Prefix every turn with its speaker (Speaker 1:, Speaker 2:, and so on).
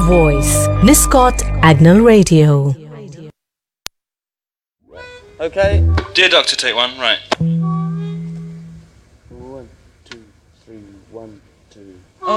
Speaker 1: voice. Niscot Agnel Radio.
Speaker 2: Okay.
Speaker 3: Dear Doctor, take one, right.
Speaker 2: 1, 2, 3, 1, 2.